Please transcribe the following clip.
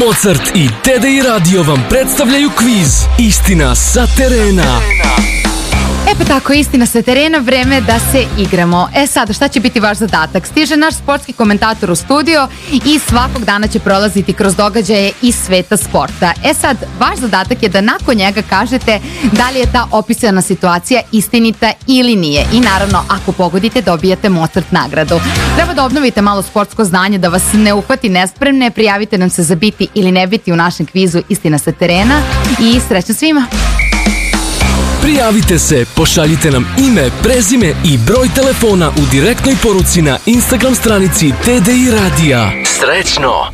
Mozart i TDI Radio vam predstavljaju kviz Istina sa terena. Pa tako, istina sa terena, vreme da se igramo. Sad, šta će biti vaš zadatak? Stiže naš sportski komentator u studio i svakog dana će prolaziti kroz događaje iz sveta sporta. Sad, vaš zadatak je da nakon njega kažete da li je ta opisana situacija istinita ili nije. I naravno, ako pogodite, dobijate Mozart nagradu. Treba da obnovite malo sportsko znanje, da vas ne uhvati nespremne. Prijavite nam se za biti ili ne biti u našem kvizu Istina sa terena i srećno svima! Prijavite se, pošaljite nam ime, prezime i broj telefona u direktnoj poruci na Instagram stranici TDI Radija. Srećno!